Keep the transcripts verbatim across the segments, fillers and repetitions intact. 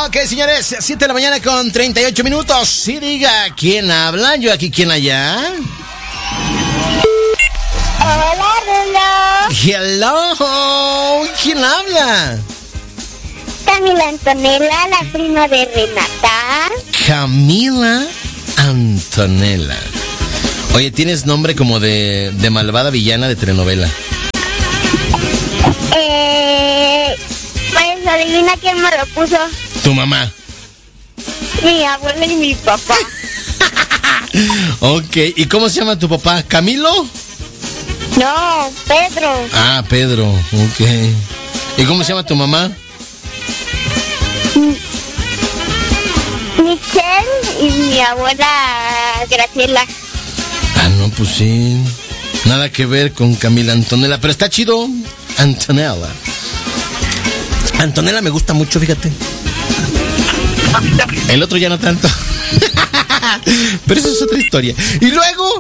Ok, señores, siete de la mañana con treinta y ocho minutos. Sí, diga, ¿quién habla? Yo aquí, ¿quién allá? Hola, Rulo. Hello, ¿quién habla? Camila Antonella, la prima de Renata. Camila Antonella. Oye, tienes nombre como de, de malvada villana de telenovela. Eh, pues adivina quién me lo puso. Tu mamá. Mi abuela y mi papá. Ok, ¿y cómo se llama tu papá? ¿Camilo? No, Pedro. Ah, Pedro, ok. ¿Y cómo se llama tu mamá? Michelle y mi abuela Graciela. Ah, no, pues sí. Nada que ver con Camila Antonella, pero está chido. Antonella. Antonella me gusta mucho, fíjate. El otro ya no tanto. Pero eso es otra historia. Y luego...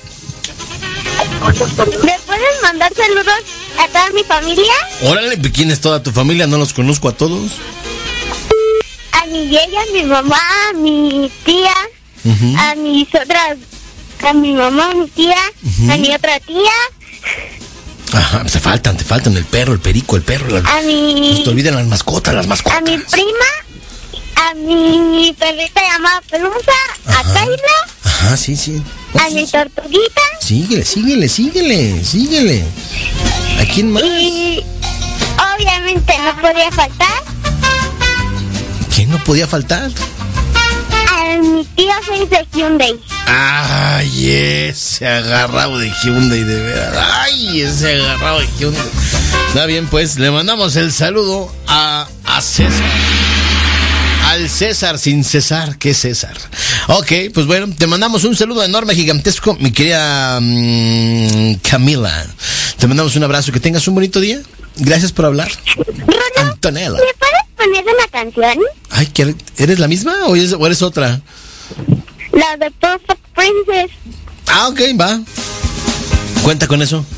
¿Me puedes mandar saludos a toda mi familia? Órale, ¿quién es toda tu familia? No los conozco a todos. A mi yaya, a mi mamá, a mi tía, uh-huh. a mis otras... A mi mamá, a mi tía, uh-huh. a mi otra tía. Ajá, te faltan, te faltan el perro, el perico, el perro. La... A mi... No te olviden las mascotas, las mascotas. A mi prima, a mi perrita llamada Pelusa, ajá. a Kayla. Ajá, sí, sí. Oh, a sí, mi tortuguita. Síguele, síguele, síguele, síguele. ¿A quién más? Y obviamente no podía faltar. ¿Quién no podía faltar? A mi tío Face de Hyundai. Ay, ese agarrado de Hyundai, de verdad. Ay, ese agarrado de Hyundai. Está bien, pues, le mandamos el saludo a, a César. Al César sin cesar, ¿qué es César? Ok, pues bueno, te mandamos un saludo enorme, gigantesco, mi querida um, Camila. Te mandamos un abrazo, que tengas un bonito día. Gracias por hablar. Rulo, Antonella. ¿me puedes poner una canción? Ay, ¿eres la misma o eres, o eres otra? La de Perfect Princess. Ah, ok, va. Cuenta con eso.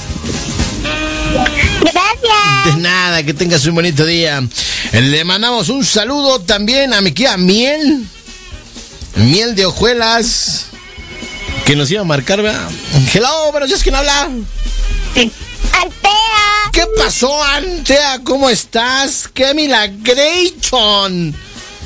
Gracias. De nada, que tengas un bonito día. Le mandamos un saludo también a mi querida Miel. Miel de hojuelas. Que nos iba a marcar, ¿verdad? Hello, pero ¿es quién habla? Sí. Antea. ¿Qué pasó, Antea? ¿Cómo estás? ¡Qué milagration!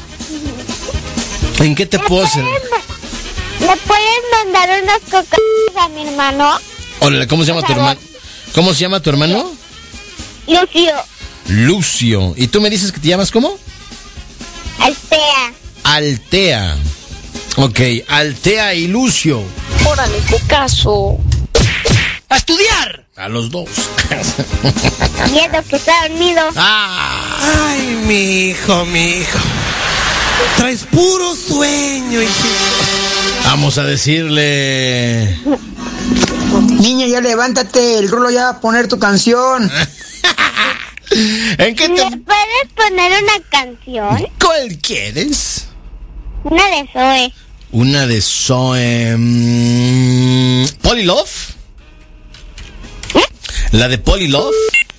¿En qué te puedo hacer? ¿Le puedes mandar unas cocas a mi hermano? Hola, ¿cómo se llama tu hermano? ¿Cómo se llama tu hermano? Lucio. Lucio. ¿Y tú me dices que te llamas cómo? Altea. Altea. Ok, Altea y Lucio. Órale, cocazo. ¡A estudiar! A los dos. Miedo que está dormido. Ah. Ay, mi hijo, mi hijo. Traes puro sueño, hijito. Vamos a decirle... Niña, ya levántate, el Rulo ya va a poner tu canción. ¿En qué te... ¿Me puedes poner una canción? ¿Cuál quieres? Una de Zoe. Una de Zoe... Um, ¿Polly Love? ¿Eh? ¿La de Polly Love?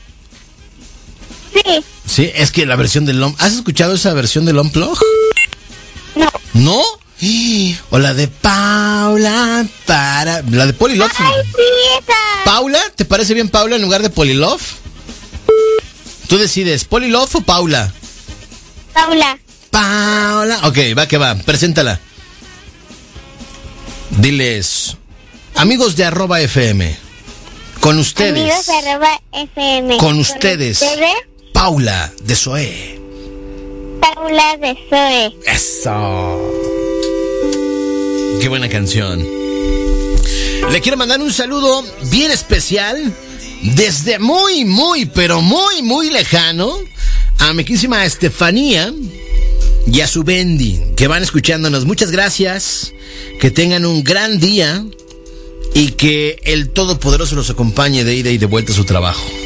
Sí. Sí, es que la versión del... ¿Has escuchado esa versión del Unplug? No. ¿No? O la de Paula para... La de Polly Love. Ay, sí, esa. ¿Paula? ¿Te parece bien Paula en lugar de Polly Love? Tú decides, ¿Polly Love o Paula? Paula. Paula. Ok, va que va, preséntala. Diles, amigos de arroba F M, con ustedes. Amigos de arroba F M. Con ustedes. ¿Con ustedes? Paula de Zoe. Paula de Zoe. Eso. Qué buena canción. Le quiero mandar un saludo bien especial desde muy, muy, pero muy, muy lejano a mi querísima Estefanía y a su Bendy, que van escuchándonos. Muchas gracias. Que tengan un gran día y que el Todopoderoso los acompañe de ida y de vuelta a su trabajo.